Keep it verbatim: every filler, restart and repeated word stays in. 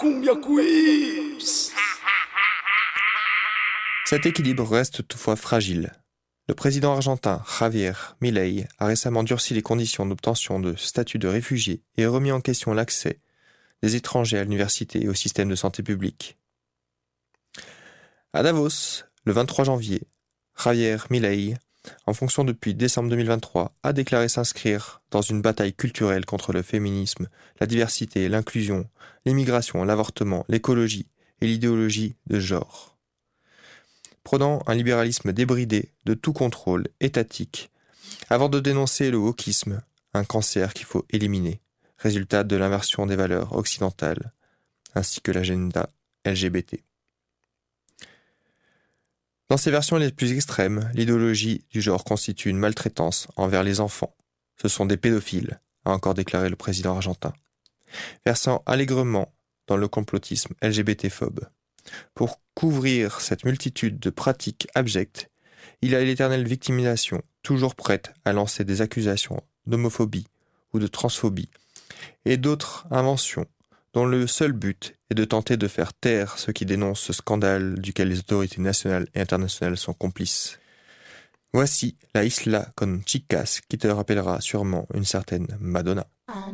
cumbia quiz. Cet équilibre reste toutefois fragile. Le président argentin Javier Milei a récemment durci les conditions d'obtention de statut de réfugié et remis en question l'accès des étrangers à l'université et au système de santé publique. À Davos, le vingt-trois janvier, Javier Milei, en fonction depuis décembre deux mille vingt-trois, a déclaré s'inscrire dans une bataille culturelle contre le féminisme, la diversité, l'inclusion, l'immigration, l'avortement, l'écologie et l'idéologie de genre. Prônant un libéralisme débridé de tout contrôle étatique, avant de dénoncer le wokisme, un cancer qu'il faut éliminer, résultat de l'inversion des valeurs occidentales, ainsi que l'agenda L G B T. Dans ses versions les plus extrêmes, l'idéologie du genre constitue une maltraitance envers les enfants. Ce sont des pédophiles, a encore déclaré le président argentin, versant allègrement dans le complotisme L G B T-phobe. Pour couvrir cette multitude de pratiques abjectes, il a l'éternelle victimisation, toujours prête à lancer des accusations d'homophobie ou de transphobie, et d'autres inventions dont le seul but est de tenter de faire taire ceux qui dénoncent ce scandale duquel les autorités nationales et internationales sont complices. Voici la Isla con Chicas qui te rappellera sûrement une certaine Madonna.